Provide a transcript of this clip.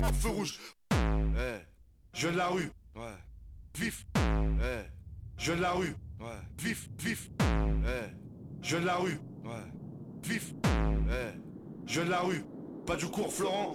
Feu rouge. Je viens de la rue. Ouais. Vif. Je viens de la rue. Ouais. Vif, vif. Je viens de la rue. Ouais. Vif. Je viens de la rue. Pas du cours Florent.